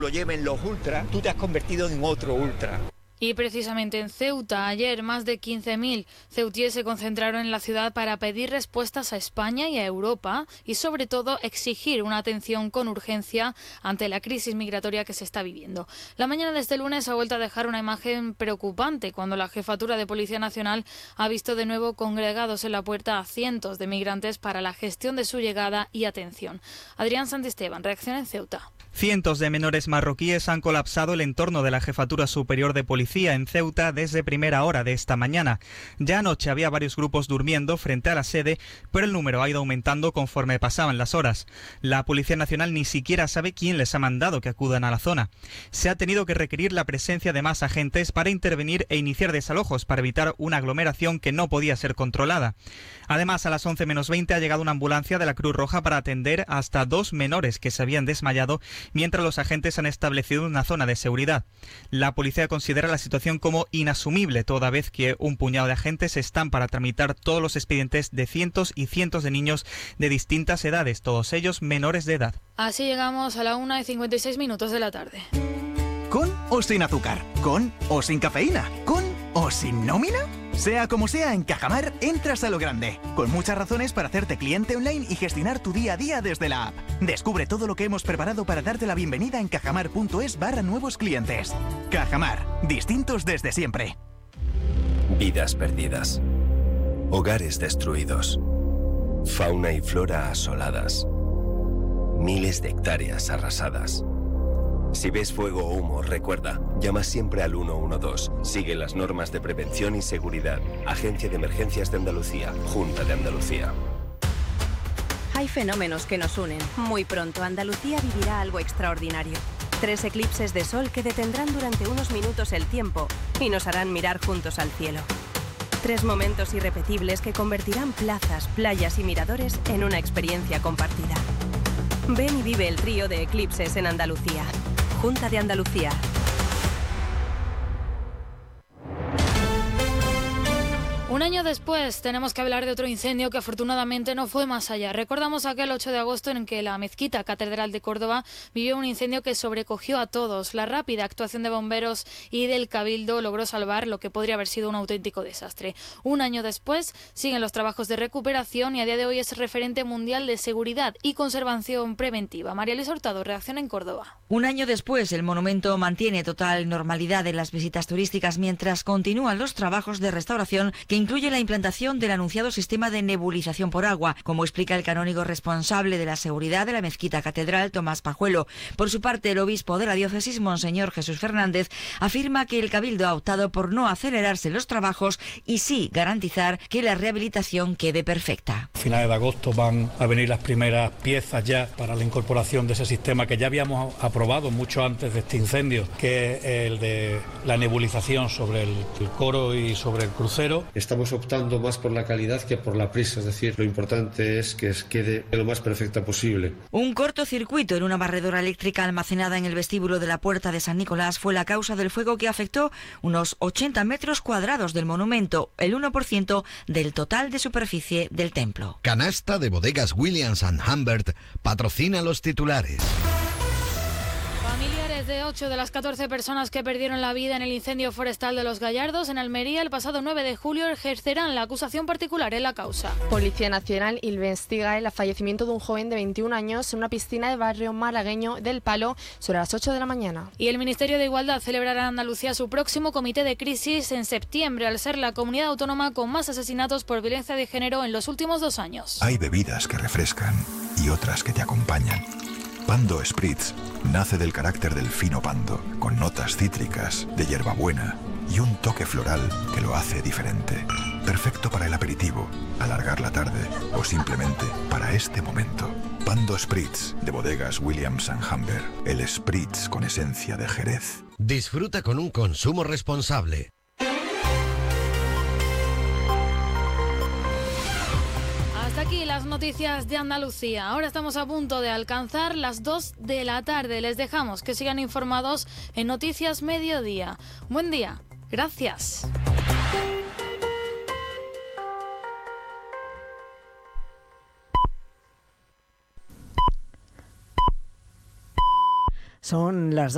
lo lleven los ultras, tú te has convertido en otro ultra. Y precisamente en Ceuta, ayer más de 15.000 ceutíes se concentraron en la ciudad para pedir respuestas a España y a Europa y sobre todo exigir una atención con urgencia ante la crisis migratoria que se está viviendo. La mañana de este lunes ha vuelto a dejar una imagen preocupante cuando la Jefatura de Policía Nacional ha visto de nuevo congregados en la puerta a cientos de migrantes para la gestión de su llegada y atención. Adrián Santisteban, reacción en Ceuta. Cientos de menores marroquíes han colapsado el entorno de la Jefatura Superior de Policía en Ceuta desde primera hora de esta mañana. Ya anoche había varios grupos durmiendo frente a la sede, pero el número ha ido aumentando conforme pasaban las horas. La Policía Nacional ni siquiera sabe quién les ha mandado que acudan a la zona. Se ha tenido que requerir la presencia de más agentes para intervenir e iniciar desalojos para evitar una aglomeración que no podía ser controlada. Además, a las 11 menos 20 ha llegado una ambulancia de la Cruz Roja para atender hasta 2 menores que se habían desmayado mientras los agentes han establecido una zona de seguridad. La policía considera la situación como inasumible, toda vez que un puñado de agentes están para tramitar todos los expedientes de cientos y cientos de niños de distintas edades, todos ellos menores de edad. Así llegamos a la 1:56 de la tarde. ¿Con o sin azúcar? ¿Con o sin cafeína? ¿Con o sin nómina? Sea como sea, en Cajamar entras a lo grande, con muchas razones para hacerte cliente online y gestionar tu día a día desde la app. Descubre todo lo que hemos preparado para darte la bienvenida en cajamar.es/nuevos clientes. Cajamar, distintos desde siempre. Vidas perdidas. Hogares destruidos. Fauna y flora asoladas. Miles de hectáreas arrasadas. Si ves fuego o humo, recuerda, llama siempre al 112. Sigue las normas de prevención y seguridad. Agencia de Emergencias de Andalucía, Junta de Andalucía. Hay fenómenos que nos unen. Muy pronto Andalucía vivirá algo extraordinario. 3 eclipses de sol que detendrán durante unos minutos el tiempo y nos harán mirar juntos al cielo. 3 momentos irrepetibles que convertirán plazas, playas y miradores en una experiencia compartida. Ven y vive el trío de eclipses en Andalucía. Junta de Andalucía. Un año después tenemos que hablar de otro incendio que afortunadamente no fue más allá. Recordamos aquel 8 de agosto en que la Mezquita Catedral de Córdoba vivió un incendio que sobrecogió a todos. La rápida actuación de bomberos y del Cabildo logró salvar lo que podría haber sido un auténtico desastre. Un año después siguen los trabajos de recuperación y a día de hoy es referente mundial de seguridad y conservación preventiva. María Luisa Hurtado, reacción en Córdoba. Un año después, el monumento mantiene total normalidad en las visitas turísticas mientras continúan los trabajos de restauración que incluye la implantación del anunciado sistema de nebulización por agua, como explica el canónigo responsable de la seguridad de la Mezquita Catedral, Tomás Pajuelo. Por su parte, el obispo de la diócesis, Monseñor Jesús Fernández, afirma que el Cabildo ha optado por no acelerarse los trabajos y sí garantizar que la rehabilitación quede perfecta. A finales de agosto van a venir las primeras piezas ya para la incorporación de ese sistema que ya habíamos aprobado mucho antes de este incendio, que es el de la nebulización sobre el coro y sobre el crucero. Estamos optando más por la calidad que por la prisa, es decir, lo importante es que quede lo más perfecta posible. Un cortocircuito en una barredora eléctrica almacenada en el vestíbulo de la Puerta de San Nicolás fue la causa del fuego que afectó unos 80 metros cuadrados del monumento, el 1% del total de superficie del templo. Canasta de Bodegas Williams & Humbert patrocina los titulares. Familiares de 8 de las 14 personas que perdieron la vida en el incendio forestal de Los Gallardos en Almería el pasado 9 de julio ejercerán la acusación particular en la causa. Policía Nacional investiga el fallecimiento de un joven de 21 años en una piscina del barrio malagueño del Palo sobre las 8 de la mañana. Y el Ministerio de Igualdad celebrará en Andalucía su próximo comité de crisis en septiembre, al ser la comunidad autónoma con más asesinatos por violencia de género en los últimos 2 años. Hay bebidas que refrescan y otras que te acompañan. Pando Spritz nace del carácter del fino pando, con notas cítricas, de hierbabuena y un toque floral que lo hace diferente. Perfecto para el aperitivo, alargar la tarde o simplemente para este momento. Pando Spritz, de Bodegas Williams & Humbert. El Spritz con esencia de Jerez. Disfruta con un consumo responsable. Hasta aquí las noticias de Andalucía. Ahora estamos a punto de alcanzar las 2 de la tarde. Les dejamos que sigan informados en Noticias Mediodía. Buen día. Gracias. Son las 2.